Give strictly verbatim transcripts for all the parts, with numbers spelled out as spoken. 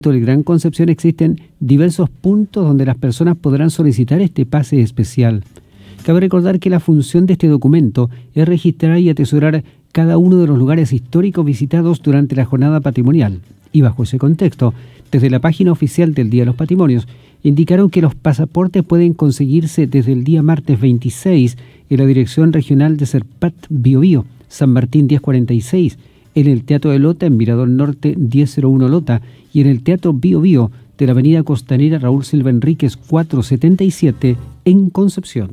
del Gran Concepción existen diversos puntos donde las personas podrán solicitar este pase especial. Cabe recordar que la función de este documento es registrar y atesorar cada uno de los lugares históricos visitados durante la jornada patrimonial. Y bajo ese contexto, desde la página oficial del Día de los Patrimonios, indicaron que los pasaportes pueden conseguirse desde el día martes veintiséis en la Dirección Regional de Serpat Biobío, San Martín diez cuarenta y seis, en el Teatro de Lota, en Mirador Norte diez cero uno Lota, y en el Teatro Biobío de la Avenida Costanera Raúl Silva Enríquez cuatrocientos setenta y siete, en Concepción.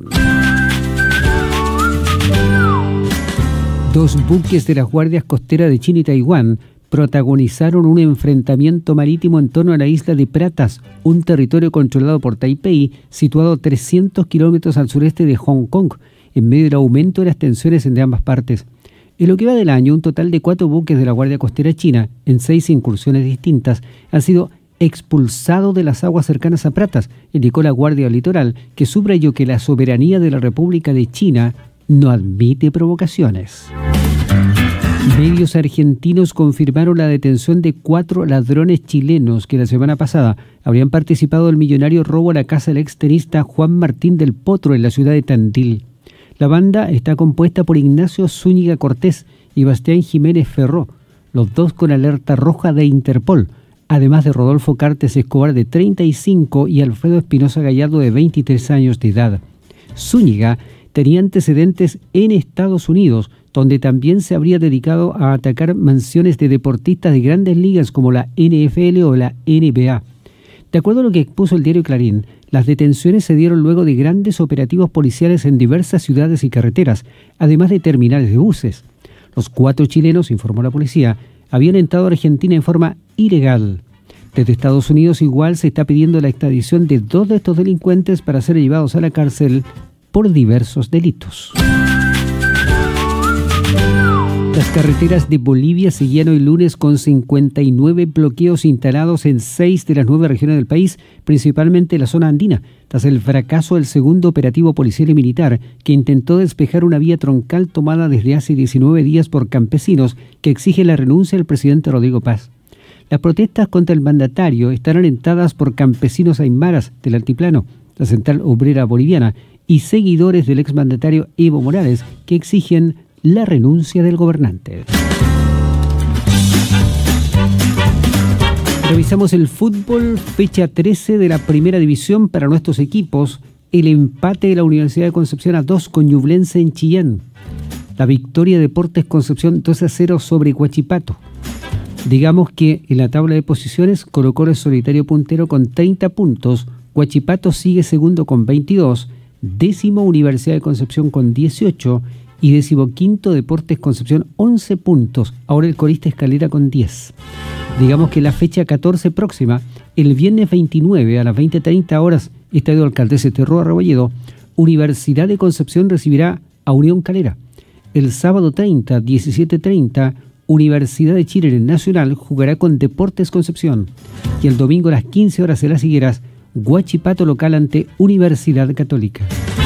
Dos buques de las Guardias Costeras de China y Taiwán protagonizaron un enfrentamiento marítimo en torno a la isla de Pratas, un territorio controlado por Taipei, situado a trescientos kilómetros al sureste de Hong Kong, en medio del aumento de las tensiones entre ambas partes. En lo que va del año, un total de cuatro buques de la Guardia Costera China, en seis incursiones distintas, han sido expulsados de las aguas cercanas a Pratas, indicó la Guardia Litoral, que subrayó que la soberanía de la República de China no admite provocaciones. Medios argentinos confirmaron la detención de cuatro ladrones chilenos que la semana pasada habrían participado del millonario robo a la casa del extenista Juan Martín del Potro en la ciudad de Tandil. La banda está compuesta por Ignacio Zúñiga Cortés y Bastián Jiménez Ferró, los dos con alerta roja de Interpol, además de Rodolfo Cartes Escobar de treinta y cinco y Alfredo Espinosa Gallardo de veintitrés años de edad. Zúñiga tenía antecedentes en Estados Unidos, donde también se habría dedicado a atacar mansiones de deportistas de grandes ligas como la N F L o la N B A. De acuerdo a lo que expuso el diario Clarín, las detenciones se dieron luego de grandes operativos policiales en diversas ciudades y carreteras, además de terminales de buses. Los cuatro chilenos, informó la policía, habían entrado a Argentina en forma ilegal. Desde Estados Unidos igual se está pidiendo la extradición de dos de estos delincuentes para ser llevados a la cárcel por diversos delitos. Las carreteras de Bolivia seguían hoy lunes con cincuenta y nueve bloqueos instalados en seis de las nueve regiones del país, principalmente en la zona andina, tras el fracaso del segundo operativo policial y militar que intentó despejar una vía troncal tomada desde hace diecinueve días por campesinos que exigen la renuncia del presidente Rodrigo Paz. Las protestas contra el mandatario están alentadas por campesinos aymaras del altiplano, la Central Obrera Boliviana, y seguidores del exmandatario Evo Morales, que exigen la renuncia del gobernante. Revisamos el fútbol, fecha trece de la primera división para nuestros equipos. El empate de la Universidad de Concepción a dos con Ñublense en Chillán. La victoria de Deportes Concepción dos a cero sobre Huachipato. Digamos que en la tabla de posiciones Colo-Colo es solitario puntero con treinta puntos, Huachipato sigue segundo con veintidós, décimo Universidad de Concepción con dieciocho y decimoquinto Deportes Concepción once puntos. Ahora el Corista Escalera con diez. Digamos que la fecha catorce próxima, el viernes veintinueve a las veinte treinta horas, Estadio Alcaldesa Terroa Rebolledo, Universidad de Concepción recibirá a Unión Calera. El sábado treinta, diecisiete treinta, Universidad de Chile en el Nacional jugará con Deportes Concepción. Y el domingo a las quince horas en Las Higueras, Huachipato local ante Universidad Católica.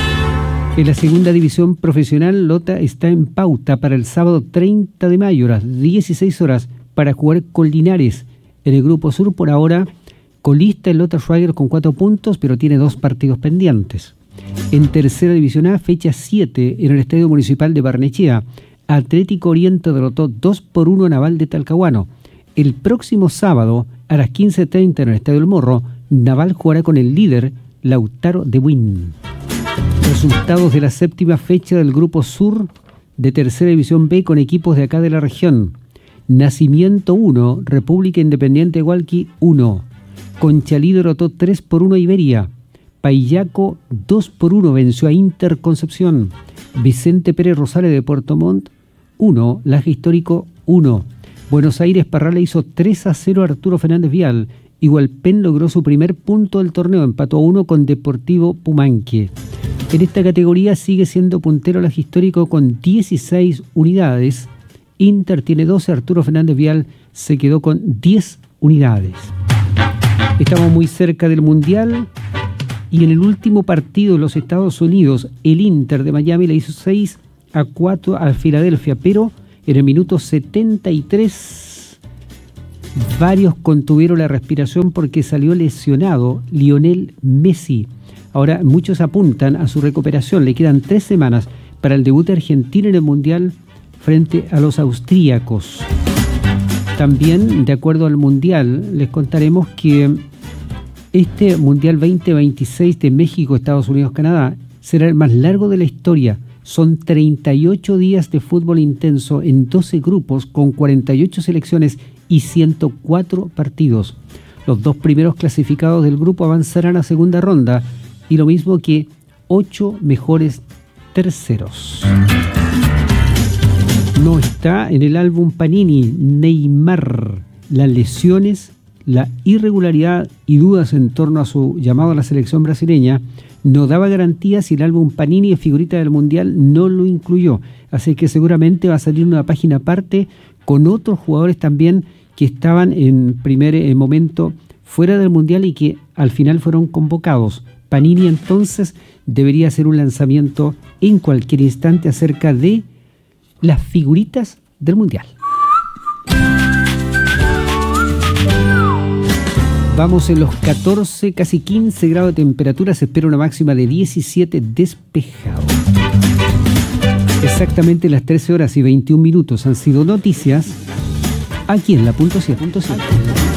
En la segunda división profesional, Lota está en pauta para el sábado treinta de mayo a las dieciséis horas para jugar con Linares. En el Grupo Sur, por ahora, colista el Lota Schwager con cuatro puntos, pero tiene dos partidos pendientes. En tercera división A, fecha siete, en el Estadio Municipal de Barnechea, Atlético Oriente derrotó dos por uno a Naval de Talcahuano. El próximo sábado, a las quince treinta en el Estadio El Morro, Naval jugará con el líder, Lautaro de Buin. Resultados de la séptima fecha del Grupo Sur de Tercera División B con equipos de acá de la región. Nacimiento uno, República Independiente de Hualqui uno. Conchalí derrotó tres por uno a Iberia. Paillaco dos por uno venció a Inter Concepción. Vicente Pérez Rosales de Puerto Montt uno, Laje Histórico uno. Buenos Aires Parral le hizo tres a cero a Arturo Fernández Vial. Igualpen logró su primer punto del torneo, empató a uno con Deportivo Pumanque. En esta categoría sigue siendo puntero Laje Histórico con dieciséis unidades. Inter tiene doce, Arturo Fernández Vial se quedó con diez unidades. Estamos muy cerca del Mundial y en el último partido de los Estados Unidos, el Inter de Miami le hizo seis a cuatro al Filadelfia, pero en el minuto setenta y tres Varios contuvieron la respiración porque salió lesionado Lionel Messi. Ahora muchos apuntan a su recuperación. Le quedan tres semanas para el debut argentino en el Mundial frente a los austríacos. También, de acuerdo al Mundial, les contaremos que este Mundial veinte veintiséis de México, Estados Unidos, Canadá, será el más largo de la historia. Son treinta y ocho días de fútbol intenso en doce grupos con cuarenta y ocho selecciones y ciento cuatro partidos. Los dos primeros clasificados del grupo avanzarán a segunda ronda y lo mismo que ocho mejores terceros. No está en el álbum Panini Neymar. Las lesiones, la irregularidad y dudas en torno a su llamado a la selección brasileña no daba garantías y el álbum Panini de figurita del Mundial no lo incluyó. Así que seguramente va a salir una página aparte con otros jugadores también que estaban en primer eh, momento fuera del Mundial y que al final fueron convocados. Panini entonces debería hacer un lanzamiento en cualquier instante acerca de las figuritas del Mundial. Vamos en los catorce, casi quince grados de temperatura. Se espera una máxima de diecisiete, despejado. Exactamente las trece horas y veintiún minutos han sido noticias aquí en la punto siete.